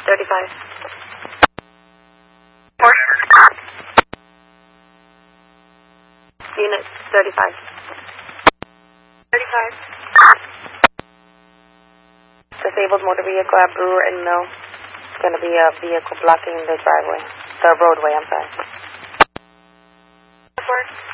35. Unit 35. 35. Disabled motor vehicle at Brewer and Mill. It's going to be a vehicle blocking the driveway. The roadway, I'm sorry.